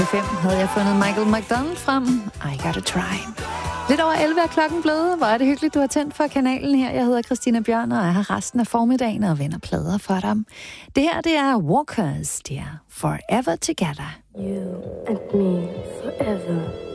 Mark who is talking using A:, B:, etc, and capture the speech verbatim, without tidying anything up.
A: fem havde jeg fundet Michael McDonald frem. I gotta try. Lidt over elleve er klokken blevet. Hvor er det hyggeligt, du har tændt for kanalen her. Jeg hedder Christina Bjørn, og jeg har resten af formiddagen og vender plader for dem. Det her, det er Walkers. Det er Forever Together.
B: You and me forever.